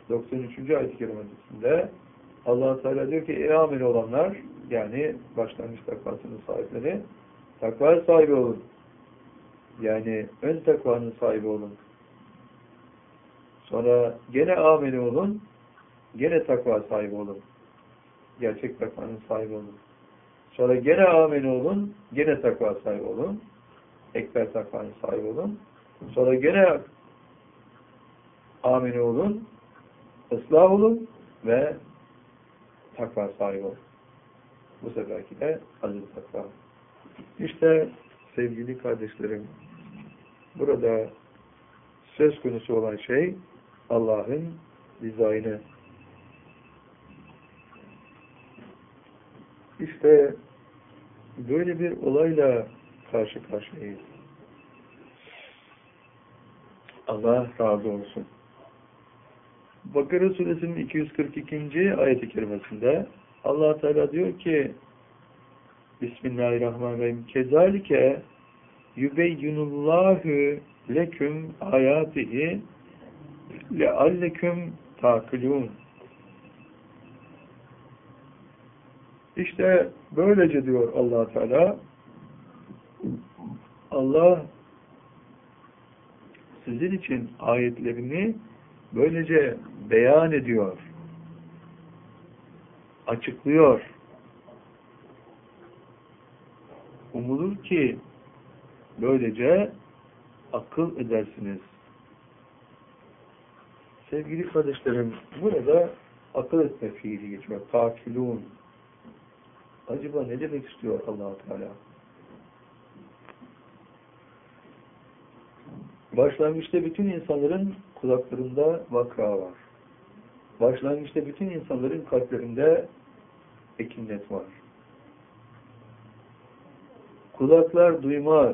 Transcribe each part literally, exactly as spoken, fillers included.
doksan üçüncü ayet-i kerimesinde Allah Teala diyor ki ey amin olanlar, yani başlangıç takvasının sahipleri, takva sahibi olun. Yani ön takvanın sahibi olun. Sonra gene amin olun, gene takva sahibi olun. Gerçek takvanın sahibi olun. Sonra gene amin olun, gene takva sahibi olun. Ekber takvanın sahibi olun. Sonra gene amin olun, ıslah olun ve takva sahibi olun. Bu seferki de aziz takva. İşte sevgili kardeşlerim, burada söz konusu olan şey Allah'ın dizaynı. İşte böyle bir olayla karşı karşıyayız. Allah razı olsun. Bakara suresinin iki yüz kırk ikinci ayet-i kerimesinde Allah Teala diyor ki Bismillahirrahmanirrahim. Kezalike yubeyyinullahu leküm ayatihi lealleküm takilun. İşte böylece diyor Allah Teala, Allah sizin için ayetlerini böylece beyan ediyor, açıklıyor. Umulur ki böylece akıl edersiniz. Sevgili kardeşlerim, burada akıl etme fiili geçiyor. Takilun. Acaba ne demek istiyor Allah-u Teala? Başlangıçta bütün insanların kulaklarında vakra var. Başlangıçta bütün insanların kalplerinde ekinnet var. Kulaklar duymaz.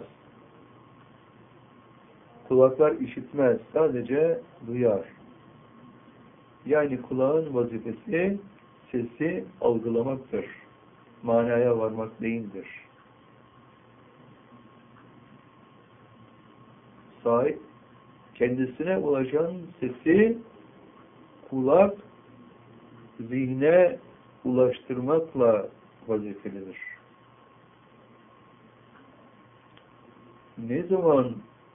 Kulaklar işitmez. Sadece duyar. Yani kulağın vazifesi sesi algılamaktır. Manaya varmak değildir. Sahip kendisine ulaşan sesi kulak zihne ulaştırmakla vazifelidir. Ne zaman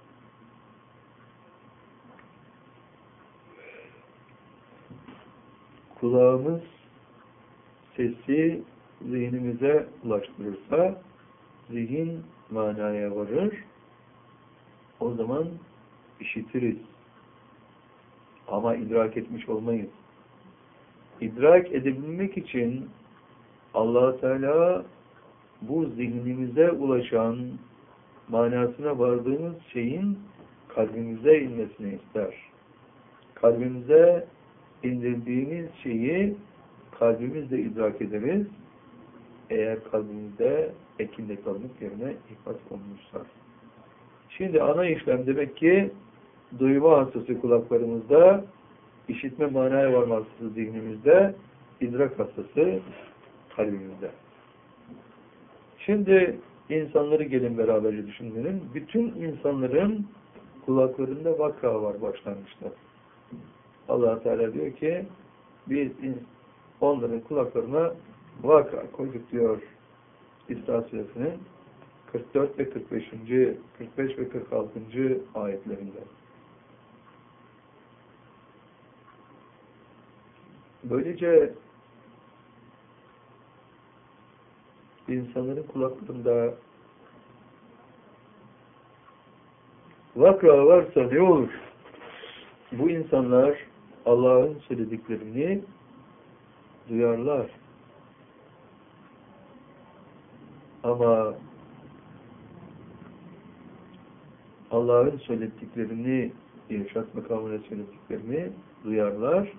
kulağımız sesi zihnimize ulaştırırsa zihin manaya varır. O zaman işitiriz. Ama idrak etmiş olmayız. İdrak edebilmek için Allah Teala bu zihnimize ulaşan manasına vardığımız şeyin kalbimize inmesini ister. Kalbimize indirdiğimiz şeyi kalbimizle idrak ederiz. Eğer kalbimizde ekinde kalmak yerine ihfaz olmuşsa. Şimdi ana işlem demek ki duyma hastası kulaklarımızda, işitme manaya varma hastası zihnimizde, idrak hastası kalbimizde. Şimdi insanları gelin beraberce düşünelim. Bütün insanların kulaklarında vakra var başlangıçta. Allah Teala diyor ki biz onların kulaklarına vakra koyduk diyor İsra Suresinin kırk dört ve kırk beşinci kırk beş ve kırk altıncı ayetlerinde. Böylece insanların kulaklarında vakra varsa ne olur? Bu insanlar Allah'ın söylediklerini duyarlar. Ama Allah'ın söylediklerini, irşad makamına söylediklerini duyarlar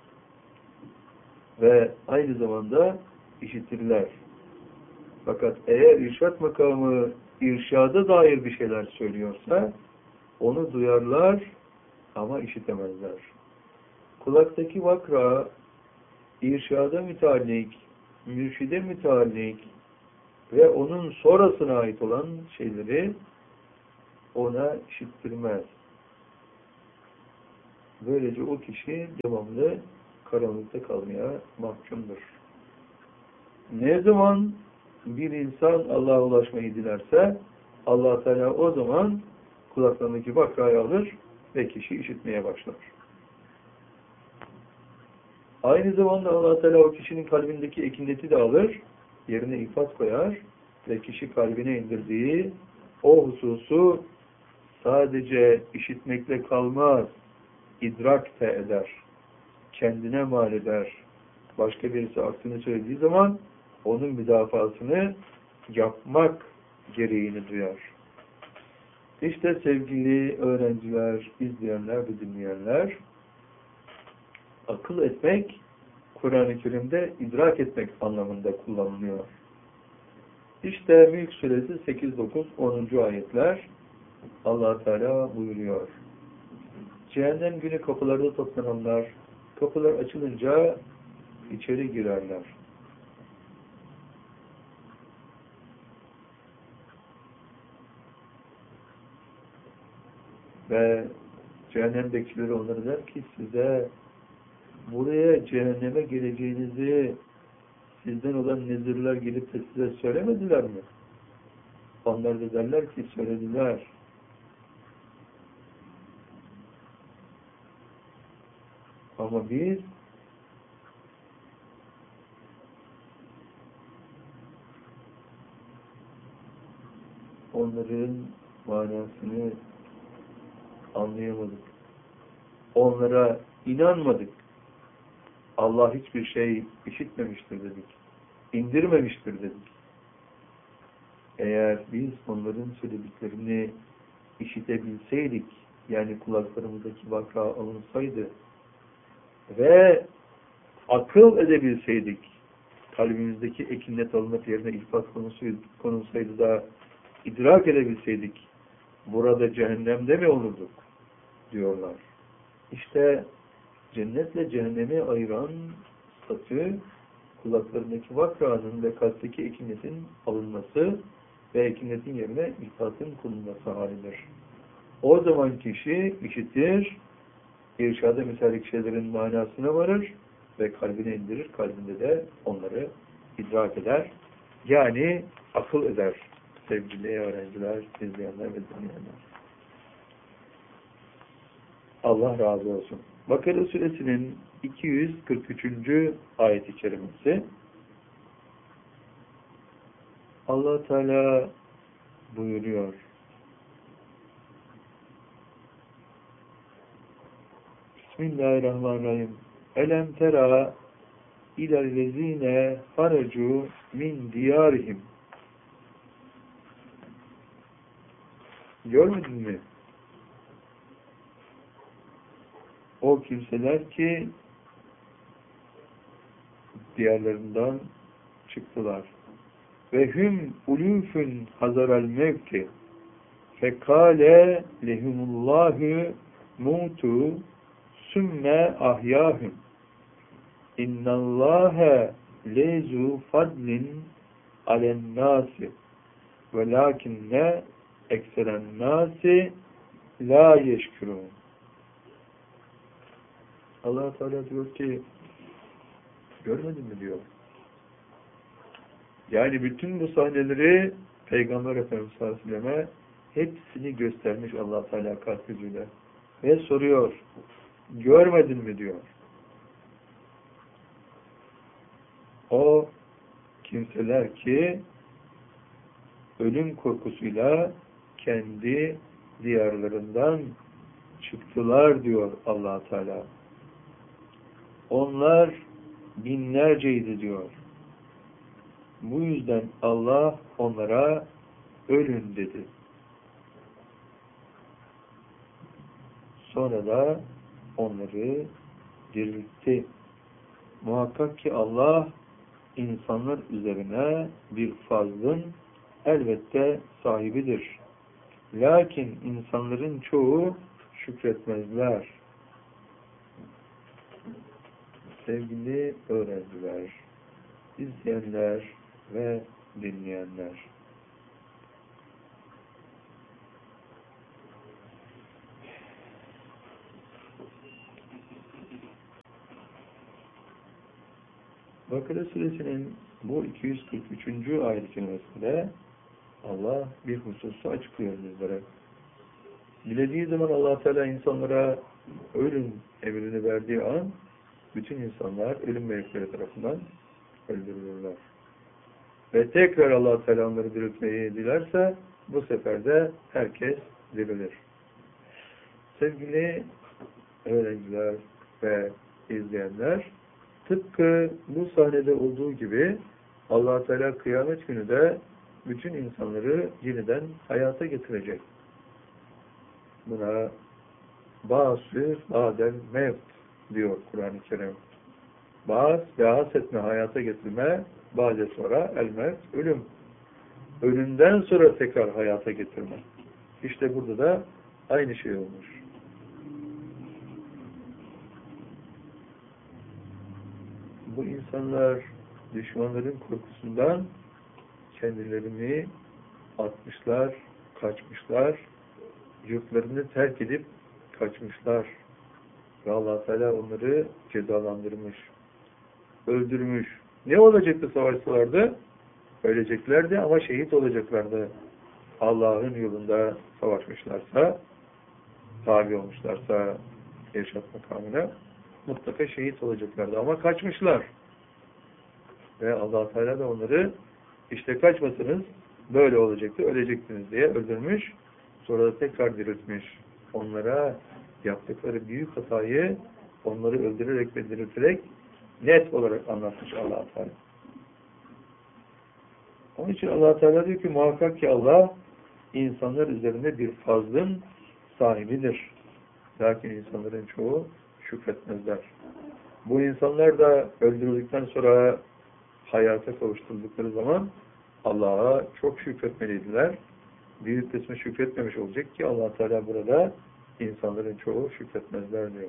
ve aynı zamanda işitirler. Fakat eğer irşad makamı irşada dair bir şeyler söylüyorsa onu duyarlar ama işitemezler. Kulaktaki vakra irşada müteallik, mürşide müteallik ve onun sonrasına ait olan şeyleri ona işittirmez. Böylece o kişi devamlı karanlıkta kalmaya mahkumdur. Ne zaman bir insan Allah'a ulaşmayı dilerse Allah Teala o zaman kulaklarındaki bakrayı alır ve kişi işitmeye başlar. Aynı zamanda Allah Teala o kişinin kalbindeki ekineti de alır, yerine ifat koyar ve kişi kalbine indirdiği o hususu sadece işitmekle kalmaz, idrak da eder, kendine mal eder. Başka birisi aksini söylediği zaman onun müdafasını yapmak gereğini duyar. İşte sevgili öğrenciler, izleyenler ve dinleyenler, akıl etmek, Kur'an-ı Kerim'de idrak etmek anlamında kullanılıyor. İşte Mülk Suresi sekiz, dokuz, onuncu ayetler Allah Teala buyuruyor. Cehennem günü kapılarda toplananlar, kapılar açılınca içeri girerler. Ve cehennemdekileri onlara der ki size buraya cehenneme geleceğinizi sizden olan nezirler gelip de size söylemediler mi? Onlar da derler ki söylediler. Ama biz onların manasını anlayamadık. Onlara inanmadık. Allah hiçbir şey işitmemiştir dedik. İndirmemiştir dedik. Eğer biz onların söylediklerini işitebilseydik, yani kulaklarımızdaki vaka alınsaydı ve akıl edebilseydik, kalbimizdeki ekinlet alınıp yerine ilfat konulsaydı da idrak edebilseydik, burada cehennemde mi olurduk? Diyorlar. İşte cennetle cehennemi ayıran statü, kulaklarındaki vakranın ve kalpteki ekinetin alınması ve ekinetin yerine ilfatın konulması halidir. O zaman kişi işitir, irşada misalik şeylerin manasına varır ve kalbine indirir, kalbinde de onları idrak eder. Yani akıl eder sevgili öğrenciler, izleyenler ve dinleyenler. Allah razı olsun. Bakara Suresinin iki yüz kırk üçüncü ayet-i kerimesi Allah Teala buyuruyor. Bismillahirrahmanirrahim. Elem tera ilellezine haracu min diyarihim. Görmedin mi? O kimseler ki diyarlarından çıktılar. Ve hüm ulûfün hazaral mevti fekâle lehumullâhü mutu sümme ahyâhüm innallâhe lezu fadlin alennâsi velâkinne ekserennâsi la yeşkürûn. Allah Teala diyor ki görmedin mi diyor. Yani bütün bu sahneleri Peygamber Efendimiz sallallahu aleyhi ve selleme hepsini göstermiş Allah Teala kalp yüzüyle. Ve soruyor. Görmedin mi diyor. O kimseler ki ölüm korkusuyla kendi diyarlarından çıktılar diyor Allah Teala. Onlar binlerceydi diyor. Bu yüzden Allah onlara ölün dedi. Sonra da onları diriltti. Muhakkak ki Allah insanlar üzerine bir fazlın elbette sahibidir. Lakin insanların çoğu şükretmezler. Sevgili öğrenciler, izleyenler ve dinleyenler. Bakara suresinin bu iki yüz kırk üçüncü ayet-i kerimesinde Allah bir hususu açıklıyor bizlere. Dilediği zaman Allah Teala insanlara ölüm emrini verdiği an bütün insanlar ölüm melekleri tarafından öldürülürler. Ve tekrar Allah Teala onları diriltmeyi dilerse bu sefer de herkes dirilir. Sevgili öğrenciler ve izleyenler, tıpkı bu sahnede olduğu gibi Allah Teala kıyamet günü de bütün insanları yeniden hayata getirecek. Buna Bâsü bâdel mevt diyor Kur'an-ı Kerim. Bâs ve hasetme, hayata getirme, bâde sonra el mevt, ölüm. Ölümden sonra tekrar hayata getirme. İşte burada da aynı şey olmuş. Bu insanlar düşmanların korkusundan kendilerini atmışlar, kaçmışlar, yurtlarını terk edip kaçmışlar. Ve Allah Teala onları cezalandırmış, öldürmüş. Ne olacaktı savaşsalardı? Öleceklerdi ama şehit olacaklardı. Allah'ın yolunda savaşmışlarsa, tabi olmuşlarsa irşad makamına mutlaka şehit olacaklardı ama kaçmışlar. Ve Allah Teala da onları işte kaçmasınız, böyle olacaktı, ölecektiniz diye öldürmüş. Sonra da tekrar diriltmiş. Onlara yaptıkları büyük hatayı onları öldürerek ve dirilterek net olarak anlatmış Allah Teala. Onun için Allah Teala diyor ki muhakkak ki Allah insanlar üzerinde bir fazlın sahibidir. Lakin insanların çoğu şükretmezler. Bu insanlar da öldürüldükten sonra hayata kavuşturuldukları zaman Allah'a çok şükretmeliydiler. Büyük kısmı şükretmemiş olacak ki Allah Teala burada insanların çoğu şükretmezler diyor.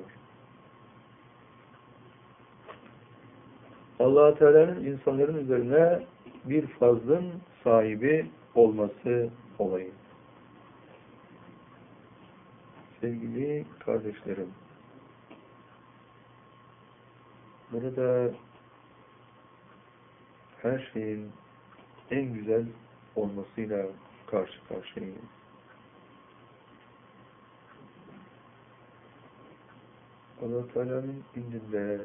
Allah Teala'nın insanların üzerine bir fazlın sahibi olması olayı. Sevgili kardeşlerim, burada her şeyin en güzel olmasıyla karşı karşıyayız. Allah Teala'nın indinde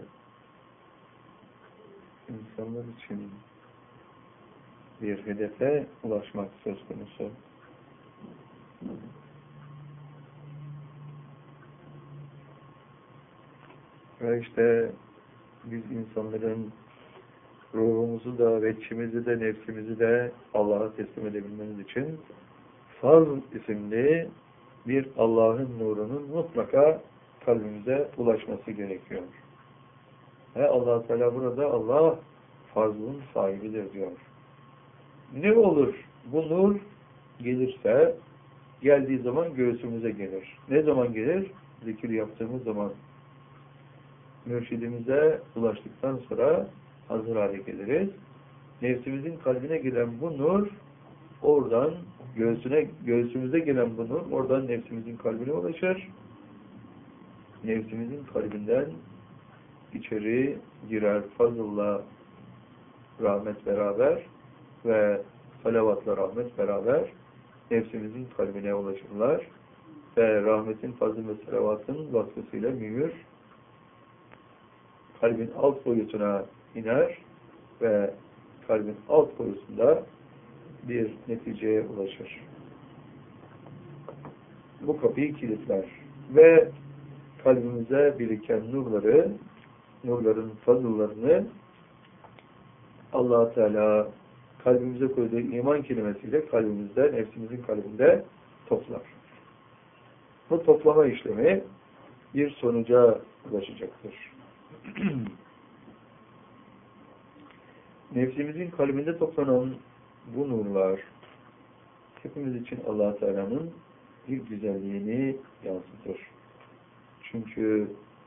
insanlar için bir hedefe ulaşmak söz konusu. Ve işte biz insanların ruhumuzu da, veçimizi de, nefsimizi de Allah'a teslim edebilmemiz için Fazl isimli bir Allah'ın nurunun mutlaka kalbimize ulaşması gerekiyor. Ve Allah Teala burada Allah fazlın sahibidir diyor. Ne olur bu nur gelirse, geldiği zaman göğsümüze gelir. Ne zaman gelir? Zikir yaptığımız zaman. Mürşidimize ulaştıktan sonra hazır hale geliriz. Nefsimizin kalbine gelen bu nur oradan göğsüne, göğsümüze gelen bu nur oradan nefsimizin kalbine ulaşır. Nefsimizin kalbinden içeri girer fazılla rahmet beraber ve salavatla rahmet beraber nefsimizin kalbine ulaşırlar ve rahmetin, fazıl ve salavatın vasfısıyla mühür kalbin alt boyutuna iner ve kalbin alt boyutunda bir neticeye ulaşır. Bu kapıyı kilitler ve kalbimize biriken nurları, nurların fazıllarını Allah Teala kalbimize koyduğu iman kelimesiyle kalbimizde, nefsimizin kalbinde toplar. Bu toplama işlemi bir sonuca ulaşacaktır. Nefsimizin kalbinde toplanan bu nurlar hepimiz için Allah Teala'nın bir güzelliğini yansıtır. Çünkü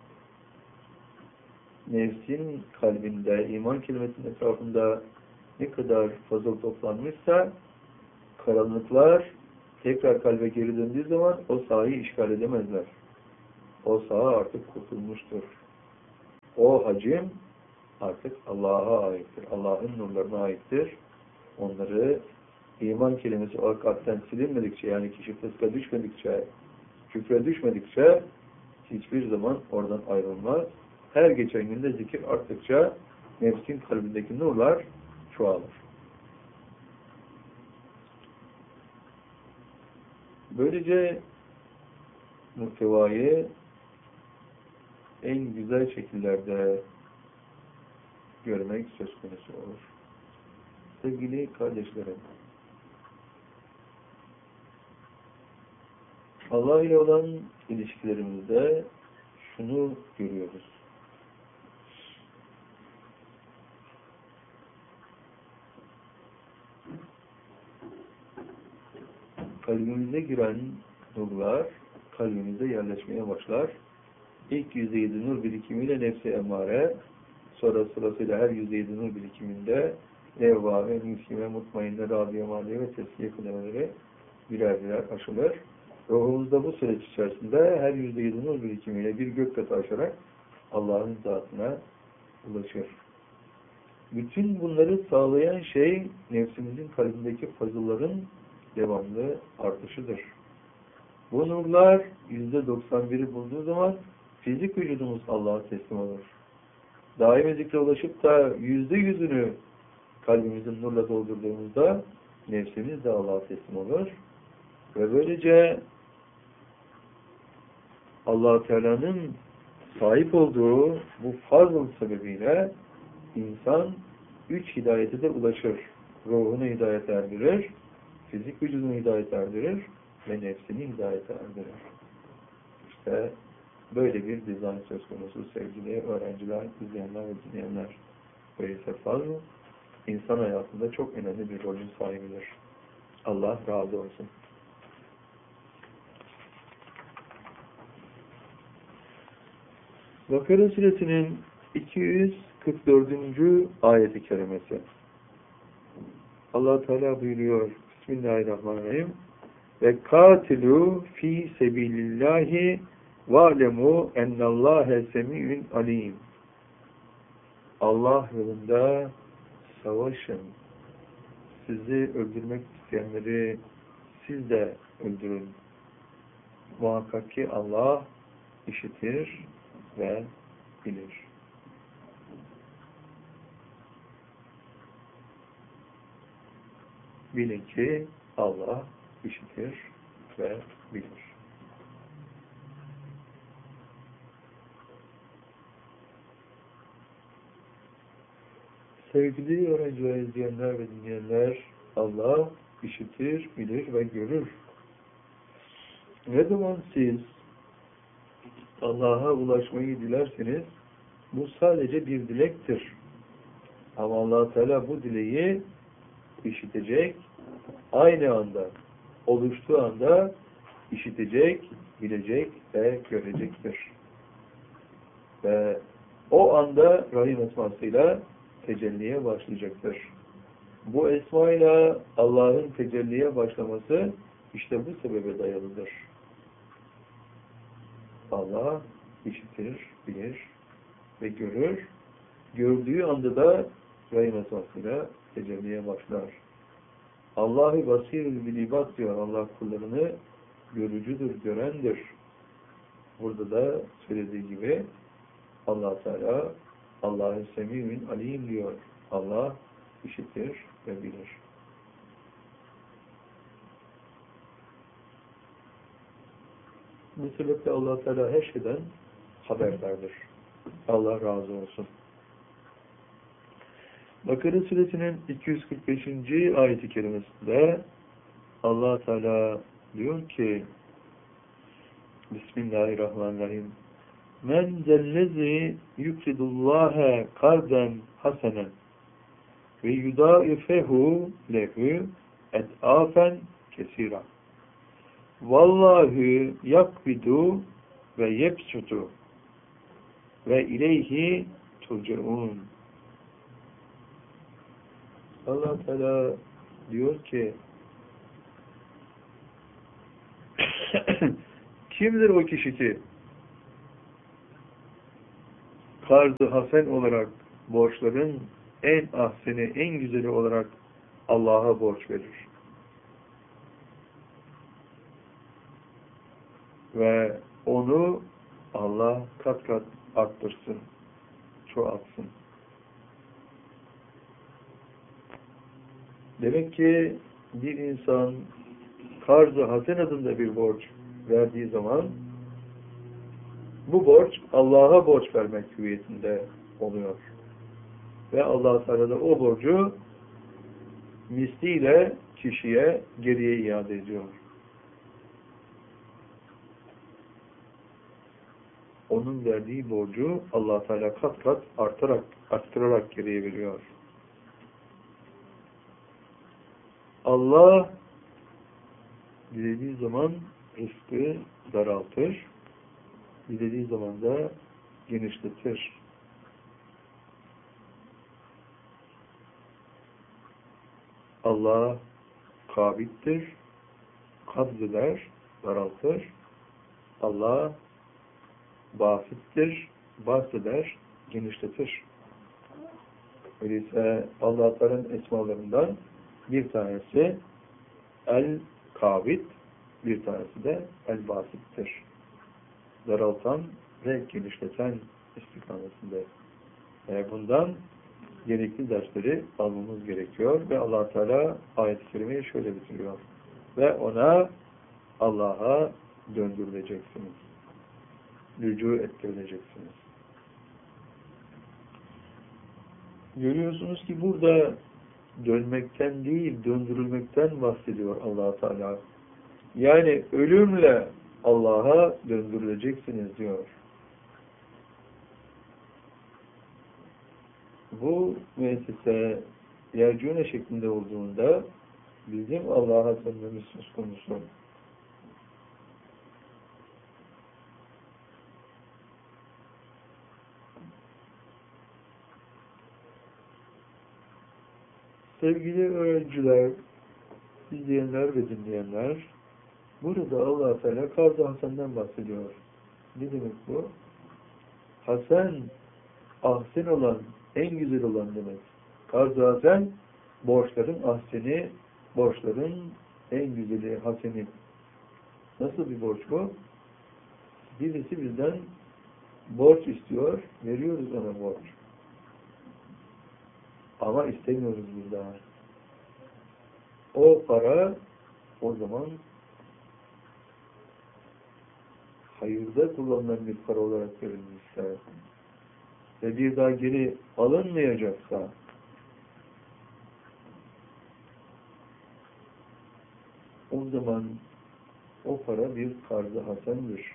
nefsin kalbinde, iman kelimesinin etrafında ne kadar fazla toplanmışsa karanlıklar tekrar kalbe geri döndüğü zaman o sahayı işgal edemezler. O saha artık kurtulmuştur. O hacim artık Allah'a aittir. Allah'ın nurlarına aittir. Onları iman kelimesi o kalpten silinmedikçe, yani kişi fıska düşmedikçe, küfre düşmedikçe hiçbir zaman oradan ayrılmaz. Her geçen günde zikir arttıkça nefsin kalbindeki nurlar çoğalır. Böylece muhtevayı en güzel şekillerde görmek söz konusu olur. Sevgili kardeşlerim, Allah ile olan ilişkilerimizde şunu görüyoruz. Kalbimize giren nurlar kalbimize yerleşmeye başlar. İlk yüzde yedi nur birikimiyle nefsi emare, sonra sırasıyla her yüzde yedi nur birikiminde levvame, müskime, mutmainne, radiye, maliye ve teskiye kılemeleri birer birer aşılır. Ruhumuzda bu süreç içerisinde her yüzde yedi nur birikimiyle bir gök katı aşarak Allah'ın zatına ulaşır. Bütün bunları sağlayan şey nefsimizin kalbindeki fazılların devamlı artışıdır. Bu nurlar yüzde doksan biri bulduğu zaman fizik vücudumuz Allah'a teslim olur. Daimi zikre ulaşıp da yüzde yüzünü kalbimizin nurla doldurduğumuzda nefsimiz de Allah'a teslim olur. Ve böylece Allah-u Teala'nın sahip olduğu bu fazl sebebiyle insan üç hidayete de ulaşır. Ruhunu hidayet erdirir, fizik vücudunu hidayet erdirir ve nefsini hidayet erdirir. İşte böyle bir dizayn söz konusu sevgili öğrenciler, izleyenler ve dinleyenler. Böylece fazl insan hayatında çok önemli bir rolün sahibidir. Allah razı olsun. Bakara suresinin iki yüz kırk dördüncü ayeti kerimesi. Allah Teala buyuruyor. Bismillahirrahmanirrahim. Ve katilu fi sebilillahi va'lemu ennallâhe semî'ün alîm. Allah yolunda savaşın. Sizi öldürmek isteyenleri siz de öldürün. Muhakkak ki Allah işitir ve bilir. Bilin ki Allah işitir ve bilir. Sevgili öğrenciler, izleyenler ve dinleyenler, Allah işitir, bilir ve görür. Ne zaman siz Allah'a ulaşmayı dilerseniz bu sadece bir dilektir. Ama Allah Teala bu dileği işitecek, aynı anda, oluştuğu anda işitecek, bilecek ve görecektir. Ve o anda Rahim esmasıyla tecelliye başlayacaktır. Bu esmayla Allah'ın tecelliye başlaması işte bu sebebe dayalıdır. Allah işitir, bilir ve görür. Gördüğü anda da Rahim esmasıyla tecelliye başlar. Allah-u basirül bil ibad diyor. Allah kullarını görücüdür, görendir. Burada da söylediği gibi Allah Teala Allah-u semî'ün alîm diyor. Allah işitir ve bilir. Bu sebeple Allah Teala her şeyden haberdardır. Allah razı olsun. Bakara suresinin iki yüz kırk beşinci ayeti kerimesinde Allah Teala diyor ki Bismillahirrahmanirrahim. Men zellezi yukridullâhe karden hasenen ve yudâifehu lehu et'afen kesira. Vallahu yakbidu ve yepsutu ve ileyhi turcaun. Allah Teala diyor ki kimdir o kişi ki karz-ı hasen olarak borçların en ahseni, en güzeli olarak Allah'a borç verir. Ve onu Allah kat kat arttırsın, çoğaltsın. Demek ki bir insan karz-ı hasen adında bir borç verdiği zaman bu borç Allah'a borç vermek hüviyetinde oluyor. Ve Allah Teala da o borcu misliyle kişiye geriye iade ediyor. Onun verdiği borcu Allah Teala kat kat artarak, arttırarak geriye veriyor. Allah dilediği zaman rızkı daraltır, dilediği zaman da genişletir. Allah kabittir, kabzeder, daraltır. Allah basittir, bahseder, genişletir. Öyleyse Allah Teala'nın esmalarından bir tanesi El-Kabit, bir tanesi de El-Basittir. Daraltan ve genişleten istikametinde. Yani bundan gerekli dersleri almamız gerekiyor ve Allah Teala ayet-i kerimeyi şöyle bitiriyor. Ve ona Allah'a döndürüleceksiniz. Rücu ettirileceksiniz. Görüyorsunuz ki burada dönmekten değil, döndürülmekten bahsediyor Allah Teala. Yani ölümle Allah'a döndürüleceksiniz diyor. Bu müessese yercune şeklinde olduğunda bizim Allah'a dönmemiz söz konusu. Sevgili öğrenciler, izleyenler ve dinleyenler, burada Allah Teala karz-ı hasen'den bahsediyor. Ne demek bu? Hasen, ahsen olan, en güzel olan demek. Karz-ı hasen, borçların ahseni, borçların en güzeli, haseni. Nasıl bir borç bu? Birisi bizden borç istiyor, veriyoruz ona borç. Ama istemiyoruz biz daha. O para o zaman hayırda kullanılan bir para olarak verilmişse ve bir daha geri alınmayacaksa o zaman o para bir karz-ı hasendir.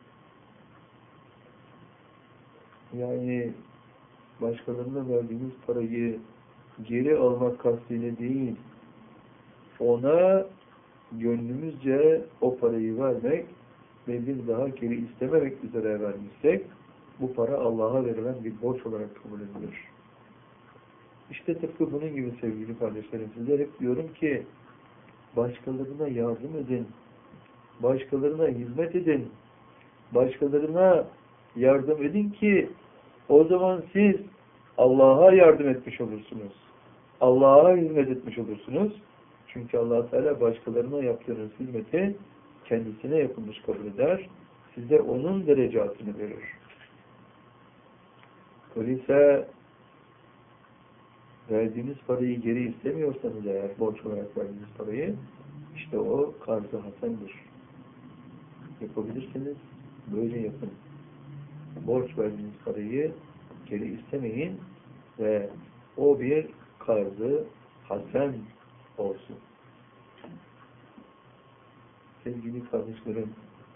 Yani başkalarına verdiğimiz parayı geri almak kastıyla değil, ona gönlümüzce o parayı vermek ve bir daha geri istememek üzere vermişsek, bu para Allah'a verilen bir borç olarak kabul edilir. İşte tıpkı bunun gibi sevgili kardeşlerim, sizler hep diyorum ki, başkalarına yardım edin, başkalarına hizmet edin, başkalarına yardım edin ki, o zaman siz Allah'a yardım etmiş olursunuz. Allah'a hizmet etmiş olursunuz. Çünkü Allah Teala başkalarına yaptığınız hizmeti kendisine yapılmış kabul eder. Size onun derecatını verir. Öyleyse verdiğiniz parayı geri istemiyorsanız eğer, borç olarak verdiğiniz parayı, işte o karz-ı hasendir. Yapabilirsiniz, böyle yapın. Borç verdiğiniz parayı geri istemeyin ve o bir karz-ı hasen olsun. Sevgili kardeşlerim,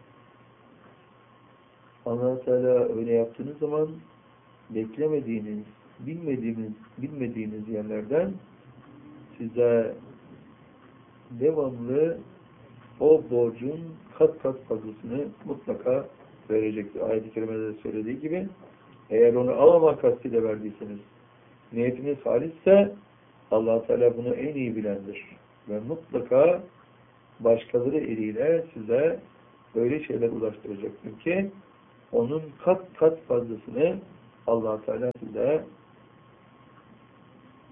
Allah Teala öyle yaptığınız zaman beklemediğiniz, bilmediğiniz, bilmediğiniz yerlerden size devamlı o borcun kat kat fazlasını mutlaka verecektir. Ayet-i kerimede söylediği gibi, eğer onu alama kastıyla verdiyseniz, niyetiniz halisse Allah Teala bunu en iyi bilendir. Ve mutlaka başkaları eliyle size öyle şeyler ulaştıracaktır ki onun kat kat fazlasını Allah Teala size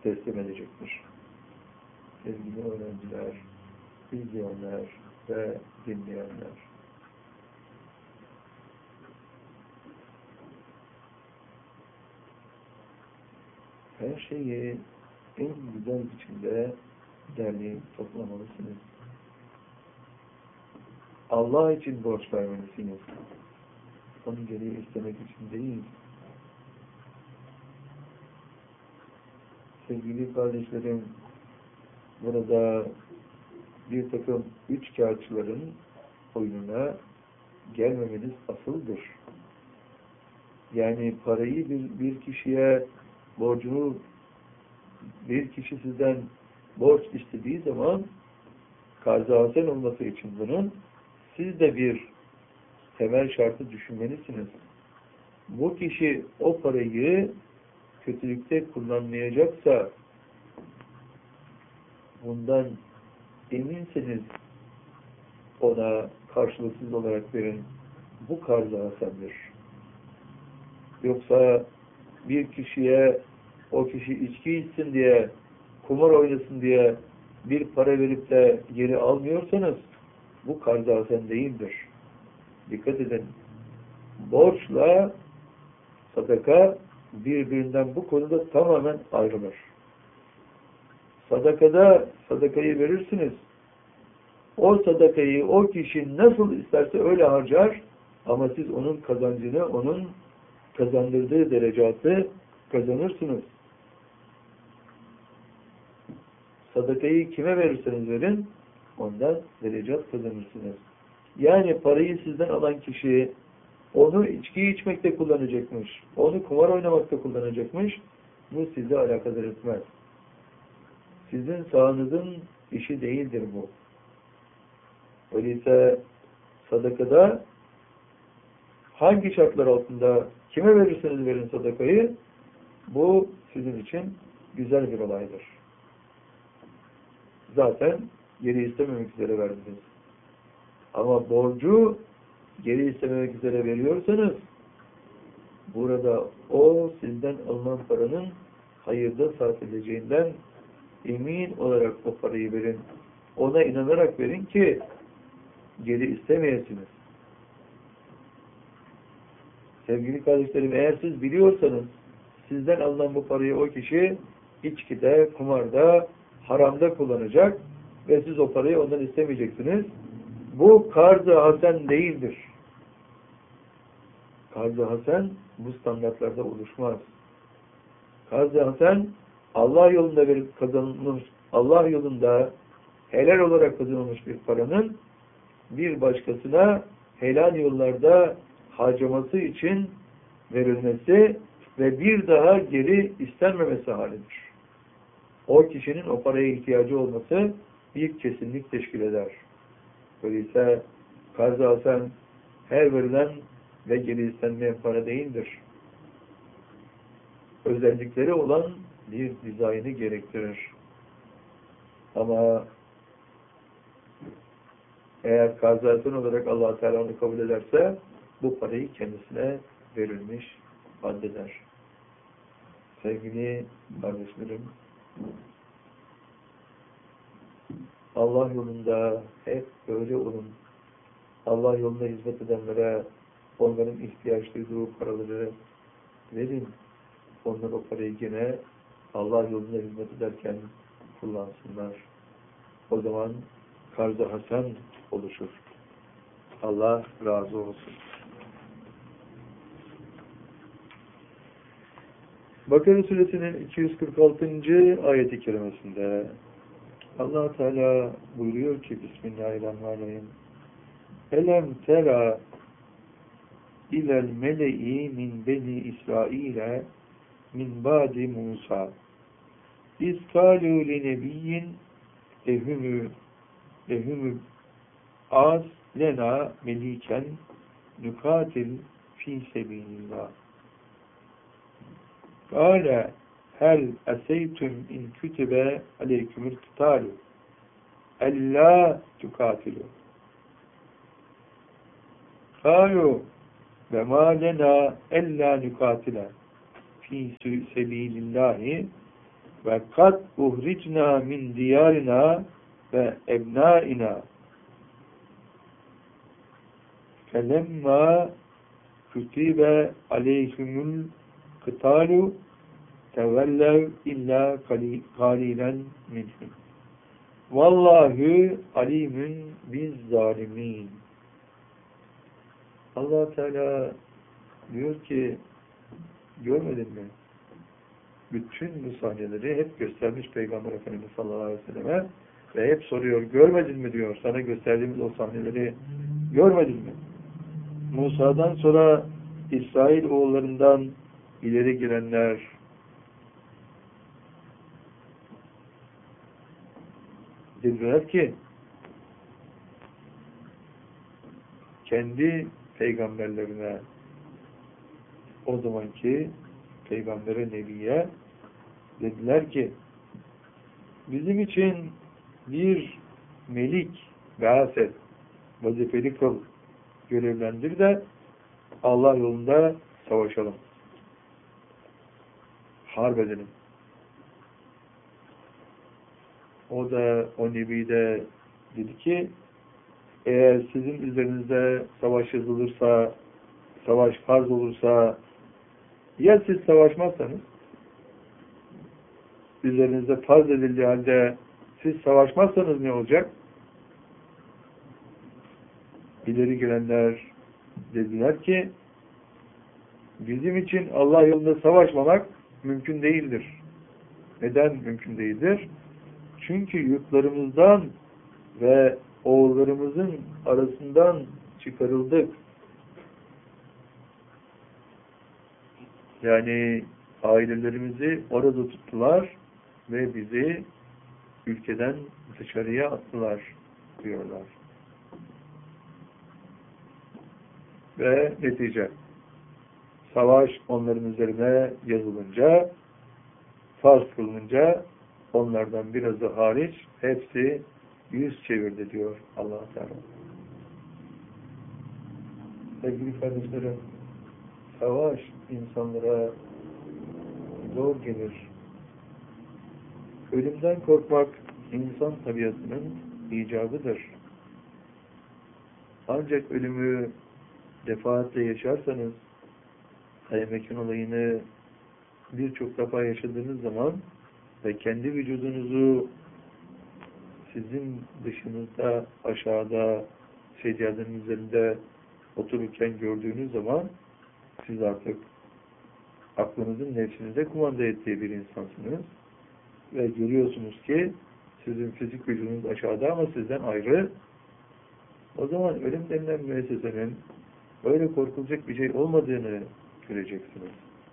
teslim edecektir. Sevgili öğrenciler, izleyenler ve dinleyenler. Her şeyi en güzel biçimde derleyip toplamalısınız. Allah için borç vermelisiniz. Onun geriye istemek için değil. Sevgili kardeşlerim, burada bir takım üçkağıtçıların oyununa gelmemeniz asıldır. Yani parayı bir, bir kişiye borcunu bir kişi sizden borç istediği zaman karzasen olması için bunun siz de bir temel şartı düşünmelisiniz. Bu kişi o parayı kötülükte kullanmayacaksa bundan eminseniz ona karşılıksız olarak verin. Bu karza hasendir. Yoksa bir kişiye o kişi içki içsin diye, kumar oynasın diye bir para verip de geri almıyorsanız bu karza hasen değildir. Dikkat edin. Borçla sadaka birbirinden bu konuda tamamen ayrılır. Sadakada sadakayı verirsiniz. O sadakayı o kişi nasıl isterse öyle harcar ama siz onun kazancını, onun kazandırdığı derecatı kazanırsınız. Sadakayı kime verirseniz verin, ondan derecat kazanırsınız. Yani parayı sizden alan kişi onu içki içmekte kullanacakmış, onu kumar oynamakta kullanacakmış, bu sizi alakadar etmez. Sizin sahanızın işi değildir bu. Öyleyse sadakada hangi şartlar altında kime verirseniz verin sadakayı, bu sizin için güzel bir olaydır. Zaten geri istememek üzere verdiniz. Ama borcu geri istememek üzere veriyorsanız burada o sizden alınan paranın hayırda sarf edeceğinden emin olarak o parayı verin. Ona inanarak verin ki geri istemeyesiniz. Sevgili kardeşlerim, eğer siz biliyorsanız sizden alınan bu parayı o kişi içkide, kumarda, haramda kullanacak ve siz o parayı ondan istemeyeceksiniz. Bu karz-ı hasen değildir. Karz-ı hasen bu standartlarda oluşmaz. Karz-ı hasen Allah yolunda verip kazanılmış, Allah yolunda helal olarak kazanılmış bir paranın bir başkasına helal yollarda harcaması için verilmesi ve bir daha geri istenmemesi halidir. O kişinin o paraya ihtiyacı olması bir kesinlik teşkil eder. Öyleyse karz-ı hasen her verilen ve geri istenmeyen para değildir. Özellikleri olan bir dizaynı gerektirir. Ama eğer karz-ı hasen olarak Allah Teala onu kabul ederse bu parayı kendisine verilmiş addeder. Sevgili kardeşlerim, Allah yolunda hep böyle olun. Allah yolunda hizmet edenlere onların ihtiyaç duyduğu paraları verin. Onlar o parayı gene Allah yolunda hizmet ederken kullansınlar. O zaman karz-ı hasen oluşur. Allah razı olsun. Bakara Suresinin iki yüz kırk altıncı ayeti kerimesinde Allah Teala buyuruyor ki Bismillahirrahmanirrahim. Elem tera ilel mele'i min beni İsrail'e min ba'di Musa iz kâlû li nebiyyin ehümü ehümü az lena meliken nukatil fi sebilillah. Kâle hel eseytüm in kütübe aleykümül kıtâlu ellâ tukatilu. Kâlu ve mâ lenâ ellâ nukatile fi sebilillahi ve kad uhricna min diyarina ve ebnaina felemma kutibe aleyhimul kıtalu tevellev illa kalilen minhum. Vallahu alimun biz zalimin. Allah Teala diyor ki, görmedin mi? Bütün bu sahneleri hep göstermiş Peygamber Efendimiz sallallahu aleyhi ve selleme ve hep soruyor, görmedin mi diyor, sana gösterdiğimiz o sahneleri görmedin mi? Musa'dan sonra İsrail oğullarından ileri girenler, dediler ki, kendi peygamberlerine, o zamanki peygambere, nebiye dediler ki, bizim için bir melik veaset, vazifeli kıl, görevlendir de Allah yolunda savaşalım. Harp edelim. O da, o nebi de dedi ki, eğer sizin üzerinizde savaş yazılırsa, savaş farz olursa, ya siz savaşmazsanız, üzerinizde farz edildiği halde siz savaşmazsanız ne olacak? İleri gelenler dediler ki, bizim için Allah yolunda savaşmamak mümkün değildir. Neden mümkün değildir? Çünkü yurtlarımızdan ve oğullarımızın arasından çıkarıldık. Yani ailelerimizi orada tuttular ve bizi ülkeden dışarıya attılar diyorlar. Ve netice, savaş onların üzerine yazılınca, farz kılınınca onlardan birazı hariç hepsi yüz çevirdi diyor Allah Teala. Sevgili kardeşlerim, savaş insanlara zor gelir. Ölümden korkmak insan tabiatının icabıdır. Ancak ölümü defaatle yaşarsanız, Haymekin olayını birçok defa yaşadığınız zaman ve kendi vücudunuzu sizin dışınızda, aşağıda, seccadenin üzerinde otururken gördüğünüz zaman siz artık aklınızın nefsinize kumanda ettiği bir insansınız ve görüyorsunuz ki sizin fizik vücudunuz aşağıda ama sizden ayrı. O zaman ölüm denilen müessesenin öyle korkulacak bir şey olmadığını göreceksiniz.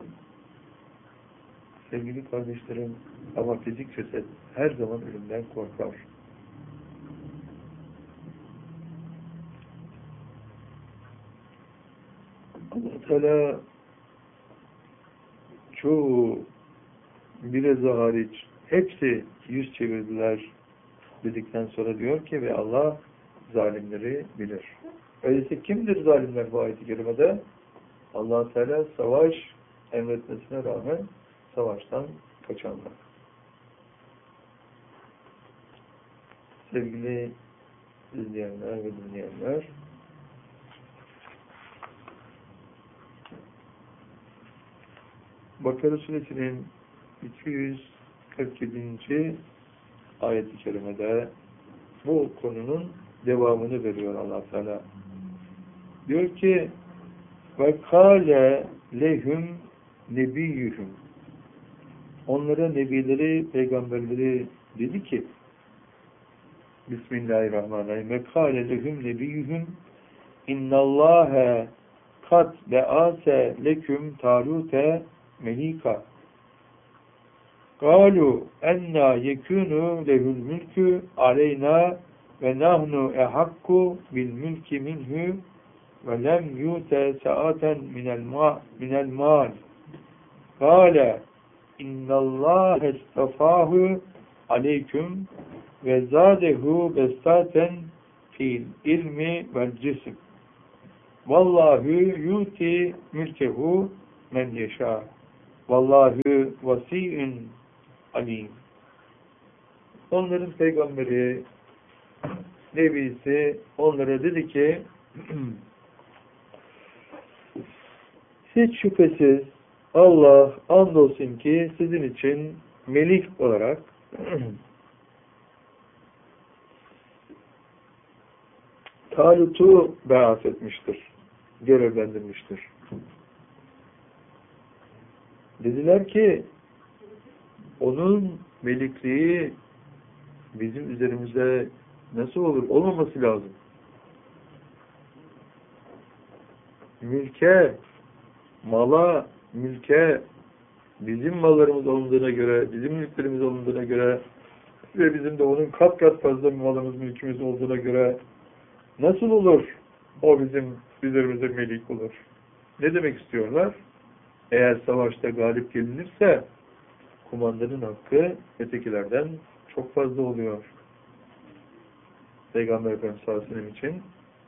Sevgili kardeşlerim, ama fizik ceset her zaman ölümden korkar. Allah Teala çoğu biraz hariç hepsi yüz çevirdiler dedikten sonra diyor ki ve Allah zalimleri bilir. Öyleyse kimdir zalimler bu ayet-i kerimede? Allah Teala savaş emretmesine rağmen savaştan kaçanlar. Sevgili izleyenler ve dinleyenler, Bakara Suresinin iki yüz kırk yedinci ayet-i kerimede bu konunun devamını veriyor Allah Teala. Diyor ki ve kâle lehum nebiyyuhum, onlara nebileri, peygamberleri dedi ki, Bismillahirrahmanirrahim, ve kâle lehum nebiyyuhum innallâhe kat be'ase leküm tarute melika kâlu enna yekûnü lehul mülkü aleyna ve nahnu ehakku bil mülki minhü ve lem yute saaten minel mal kâle innallâhe estafâhu aleyküm ve zâdehu bestaten fil ilmi vel cisim vallahu yuti mülkehu men yeşâ vallahu vasî'ün alim. Onların peygamberi, nebisi onlara dedi ki hiç şüphesiz Allah andolsun ki sizin için melik olarak Talut'u be'as etmiştir, görevlendirmiştir. Dediler ki onun melikliği bizim üzerimize nasıl olur? Olmaması lazım. Mülke, mala, mülke bizim mallarımız olmadığına göre, bizim mülklerimiz olmadığına göre ve bizim de onun kat kat fazla malımız, mülkümüz olduğuna göre nasıl olur? O bizim üzerimize melik olur. Ne demek istiyorlar? Eğer savaşta galip gelinirse kumandanın hakkı ötekilerden çok fazla oluyor. Peygamber Efendimiz sallallahu aleyhi ve sellem için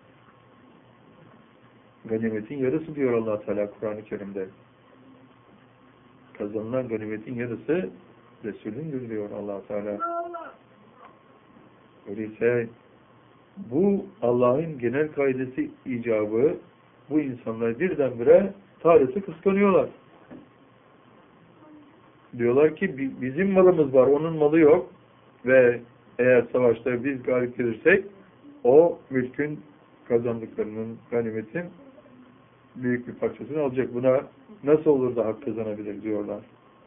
ganimetin yarısı diyor Allah Teala Kur'an-ı Kerim'de. Kazanılan ganimetin yarısı Resulündür diyor Allah Teala. Öyleyse bu Allah'ın genel kaidesi icabı bu insanlar birdenbire Talut'u kıskanıyorlar. Diyorlar ki bizim malımız var, onun malı yok ve eğer savaşta biz galip gelirsek o mülkün kazandıklarının, ganimetin büyük bir parçasını alacak. Buna nasıl olur da hak kazanabilir diyorlar.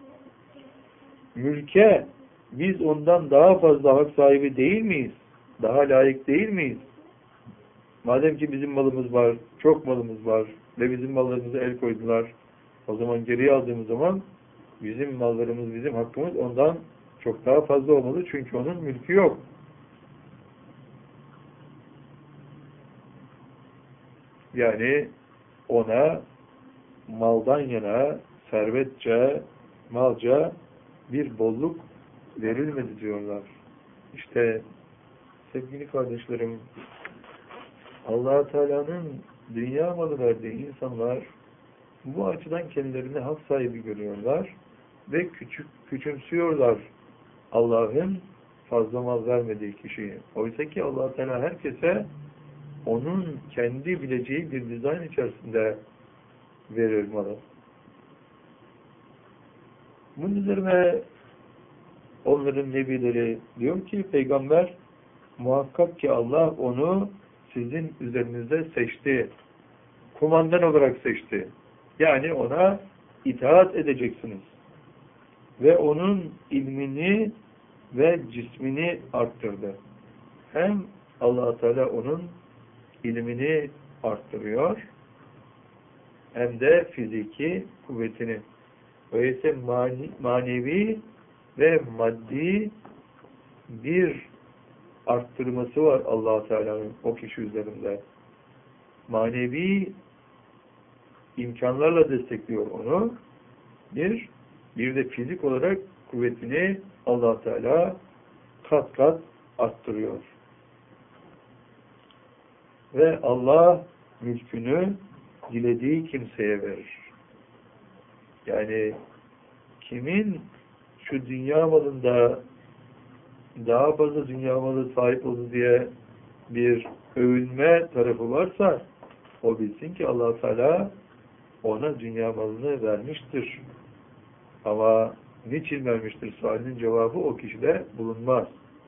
Mülke biz ondan daha fazla hak sahibi değil miyiz? Daha layık değil miyiz? Madem ki bizim malımız var, çok malımız var ve bizim mallarımıza el koydular, o zaman geriye aldığımız zaman bizim mallarımız, bizim hakkımız ondan çok daha fazla olmalı. Çünkü onun mülkü yok. Yani ona maldan yana, servetçe, malca bir bolluk verilmedi diyorlar. İşte sevgili kardeşlerim, Allah-u Teala'nın dünya malı verdiği insanlar bu açıdan kendilerini hak sahibi görüyorlar ve küçük küçümsüyorlar Allah'ın fazla mal vermediği kişiyi. Oysa ki Allah-u Teala herkese onun kendi bileceği bir dizayn içerisinde verir malı. Bunun üzerine onların nebileri diyor ki peygamber muhakkak ki Allah onu sizin üzerinizde seçti. Kumandan olarak seçti. Yani ona itaat edeceksiniz. Ve onun ilmini ve cismini arttırdı. Hem Allah Teala onun ilmini arttırıyor hem de fiziki kuvvetini. Öyleyse mani, manevi ve maddi bir arttırması var Allah Teala'nın o kişi üzerinde. Manevi imkanlarla destekliyor onu. Bir, bir de fizik olarak kuvvetini Allah Teala kat kat arttırıyor. Ve Allah mülkünü dilediği kimseye verir. Yani kimin şu dünya malında daha fazla dünya malı sahip oldu diye bir övünme tarafı varsa o bilsin ki Allah Teala ona dünya malını vermiştir. Ama niçin vermiştir? Sualinin cevabı o kişide bulunmaz.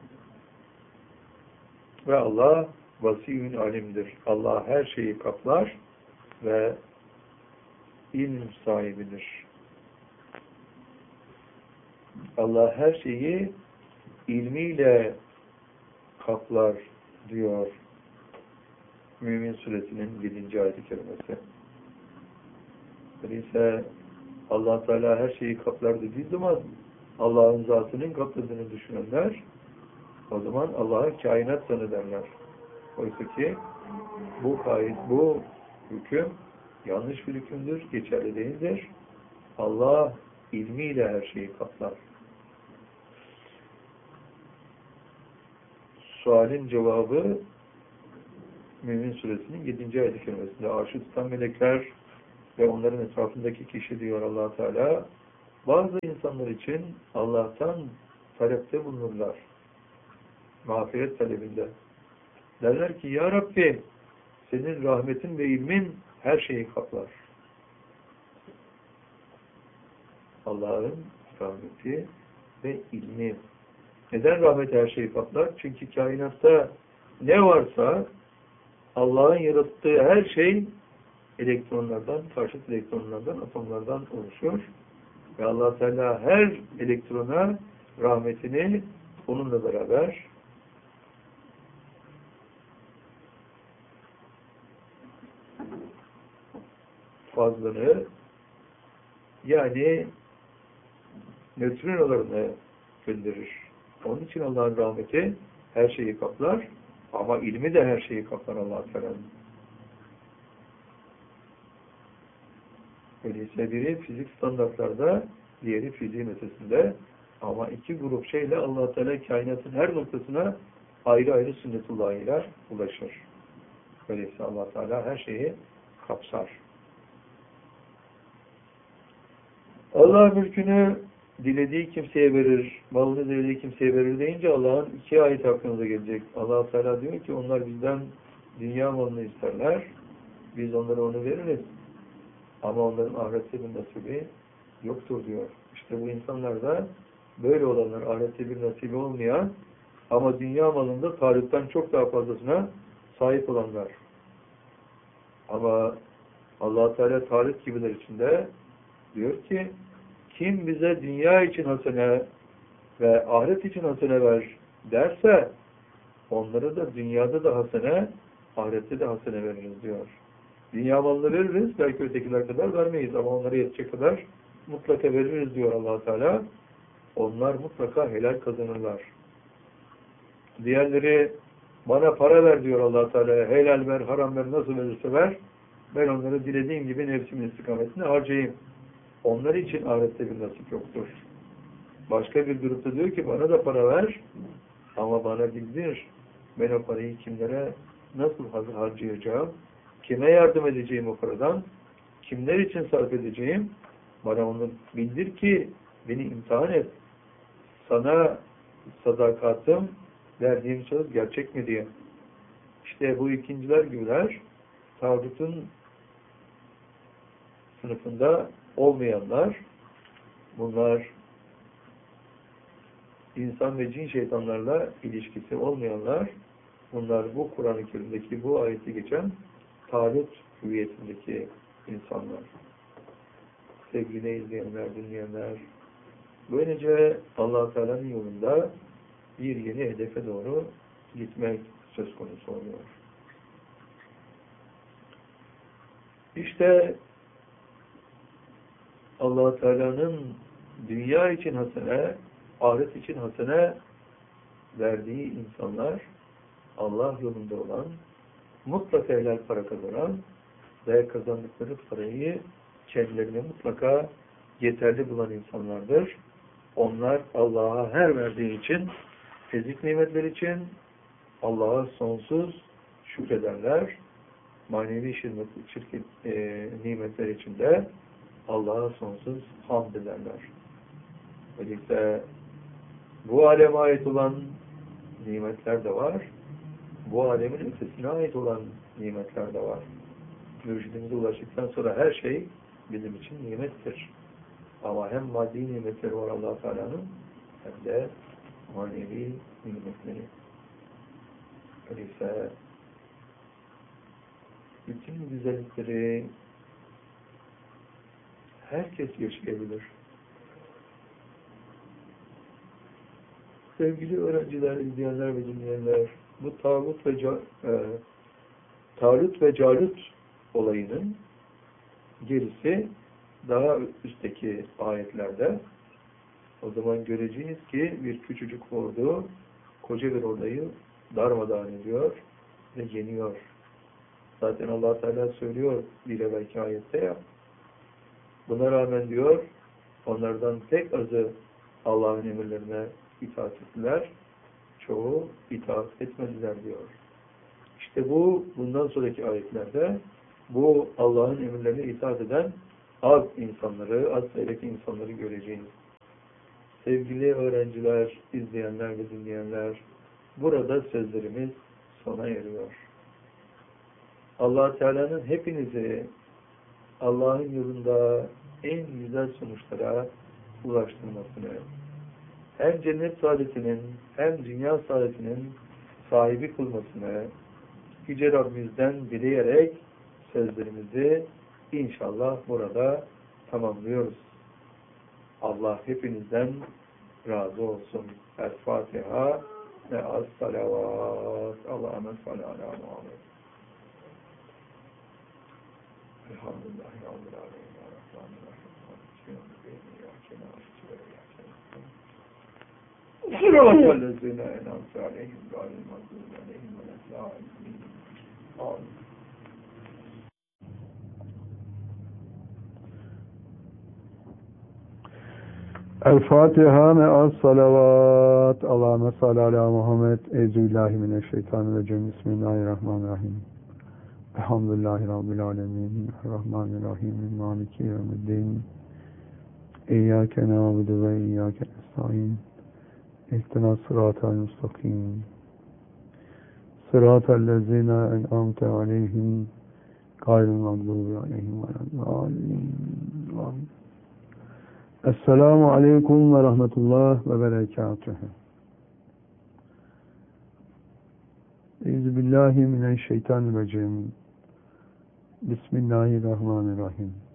Ve Allah vasiyün alimdir. Allah her şeyi kaplar ve ilm sahibidir. Allah her şeyi ilmiyle kaplar diyor Mümin Suresinin yedinci ayet-i kerimesi. Öyleyse Allah Teala her şeyi kaplar dediği zaman Allah'ın zatının kapladığını düşünenler o zaman Allah'a kainat zannederler. Oysa ki bu kayıt, bu hüküm yanlış bir hükümdür, geçerli değildir. Allah ilmiyle her şeyi kaplar. Sualin cevabı Mümin Suresinin yedinci ayet-i kerimesinde arş-ı tutan melekler ve onların etrafındaki kişi diyor Allah Teala Bazı insanlar için Allah'tan talepte bulunurlar. Mağfiret talebinde. Derler ki ya Rabbi senin rahmetin ve ilmin her şeyi kaplar. Allah'ın rahmeti ve ilmi. Neden rahmet her şeyi kaplar? Çünkü kainatta ne varsa Allah'ın yarattığı her şey elektronlardan, karşıt elektronlardan, atomlardan oluşuyor. Ve Allah Teala her elektrona rahmetini onunla beraber fazlını yani nötrinolarını gönderir. Onun için Allah'ın rahmeti her şeyi kaplar ama ilmi de her şeyi kaplar Allah Teala'nın. Öyleyse biri fizik standartlarda, diğeri fiziğin ötesinde ama iki grup şeyle Allah Teala kainatın her noktasına ayrı ayrı sünnetullah'a ile ulaşır. Öyleyse Allah Teala her şeyi kapsar. Allah mülkünü dilediği kimseye verir, malını dilediği kimseye verir deyince Allah'ın iki ayet aklınıza gelecek. Allah Teala diyor ki onlar bizden dünya malını isterler, biz onlara onu veririz. Ama onların ahirette bir nasibi yoktur diyor. İşte bu insanlar da böyle olanlar, ahirette bir nasibi olmayan ama dünya malında tarihten çok daha fazlasına sahip olanlar. Ama Allah Teala tarih gibiler içinde diyor ki kim bize dünya için hasene ve ahiret için hasene ver derse onlara da dünyada da hasene, ahirette de hasene veririz diyor. Dünya malını veririz, belki ötekiler kadar vermeyiz ama onlara yetecek kadar mutlaka veririz diyor Allah Teala. Onlar mutlaka helal kazanırlar. Diğerleri bana para ver diyor Allah Teala. Helal ver, haram ver, nasıl verirse ver. Ben onları dilediğim gibi nefsimin istikametine harcayayım. Onlar için ahirette bir nasip yoktur. Başka bir grupta diyor ki bana da para ver ama bana bildir. Ben o parayı kimlere nasıl harcayacağım? Kime yardım edeceğim o paradan? Kimler için sarf edeceğim? Bana onu bildir ki beni imtihan et. Sana sadakatım, verdiğim söz gerçek mi diye. İşte bu ikinciler gibiler tağutun sınıfında olmayanlar, bunlar insan ve cin şeytanlarla ilişkisi olmayanlar, bunlar bu Kur'an-ı Kerim'deki bu ayeti geçen Talut hüviyetindeki insanlar. Sevgili izleyenler, dinleyenler, böylece Allah Teala'nın yolunda bir yeni hedefe doğru gitmek söz konusu oluyor. İşte Allah Teala'nın dünya için hasene, ahiret için hasene verdiği insanlar, Allah yolunda olan, mutlaka helal para kazanan ve kazandıkları parayı kendilerine mutlaka yeterli bulan insanlardır. Onlar Allah'a her verdiği için, fizik nimetler için Allah'a sonsuz şükrederler. Manevi şirket, şirket, e, nimetler için de Allah'a sonsuz hamd ederler. Öyleyse bu aleme ait olan nimetler de var. Bu alemin ötesine ait olan nimetler de var. Mürşidimize ulaştıktan sonra her şey bizim için nimettir. Ama hem maddi nimetleri var Allah Teala'nın hem de manevi nimetleri. Öyleyse bütün güzellikleri herkes yaşayabilir. Sevgili öğrenciler, izleyenler ve dinleyenler, bu Talut ve Ca e, Talut ve Calut olayının gerisi daha üstteki ayetlerde. O zaman göreceğiz ki bir küçücük ordu koca bir orduyu darmadağın ediyor ve yeniyor. Zaten Allah Teala söylüyor bir evvelki ayette ya. Buna rağmen diyor onlardan tek azı Allah'ın emirlerine itaat ettiler. Çoğu itaat etmediler diyor. İşte bu bundan sonraki ayetlerde bu Allah'ın emirlerine itaat eden az insanları, az sayıdaki insanları göreceğiz. Sevgili öğrenciler, izleyenler ve dinleyenler, burada sözlerimiz sona eriyor. Allah Teala'nın hepinizi Allah'ın yolunda en güzel sonuçlara ulaştırmasını, hem cennet saadetinin hem dünya saadetinin sahibi kılmasını Yüce Rabbimizden dileyerek sözlerimizi inşallah burada tamamlıyoruz. Allah hepinizden razı olsun. El-Fatiha ve Es-Salavat. Allah'ına salli ala Muhammed. Elhamdülillahi Rabbil alemin. صراط الذين أنعمت عليهم غير المغضوب عليهم ولا الضالين آمين. El-Fatiha ve es-salavat. Allahümme salli ala Muhammed. Euzubillahimineşşeytanirracim. Bismillahirrahmanirrahim. Elhamdülillahi Rabbil alemin. Rahmanirrahim. Maliki yevmiddin. İyyâke na'budu ve iyyâke nestaîn. İhtina sıratal müstakim. Sıratal lezîne en'amte aleyhim gayril mağdûbi aleyhim veleddâllîn. Amin. Esselamu aleyküm ve rahmetullah ve berekatühü. Euzubillahimineşşeytanirracim. Bismillahirrahmanirrahim.